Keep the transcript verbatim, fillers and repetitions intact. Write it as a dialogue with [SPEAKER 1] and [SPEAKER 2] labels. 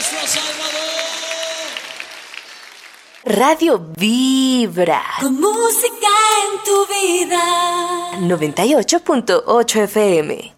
[SPEAKER 1] Radio Vibra.
[SPEAKER 2] Con música en tu vida.
[SPEAKER 1] noventa y ocho punto ocho F M.